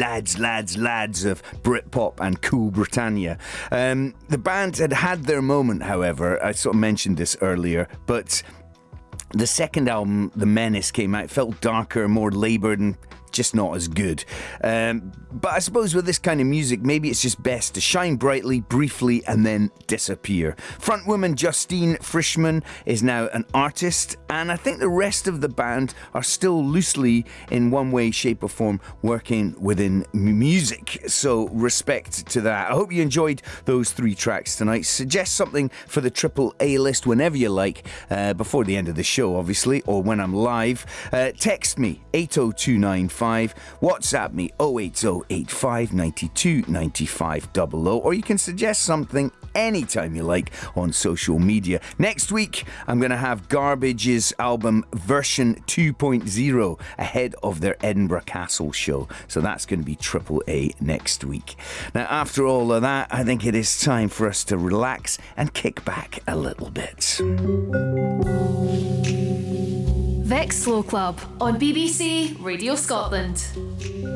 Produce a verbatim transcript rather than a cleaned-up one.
lads, lads, lads of Britpop and Cool Britannia. Um, the band had had their moment, however. I sort of mentioned this earlier, but the second album, The Menace, came out, felt darker, more laboured, and just not as good. Um, but I suppose with this kind of music, maybe it's just best to shine brightly, briefly, and then disappear. Frontwoman Justine Frischmann is now an artist, and I think the rest of the band are still loosely, in one way, shape, or form, working within music. So respect to that. I hope you enjoyed those three tracks tonight. Suggest something for the Triple A list whenever you like, uh, before the end of the show, obviously, or when I'm live. Uh, text me eight oh two nine five. WhatsApp me oh eight oh eight five nine two nine five zero zero, or you can suggest something anytime you like on social media. Next week, I'm going to have Garbage's album version two point oh ahead of their Edinburgh Castle show. So that's going to be Triple A next week. Now, after all of that, I think it is time for us to relax and kick back a little bit. Vex Slow Club on B B C Radio Scotland.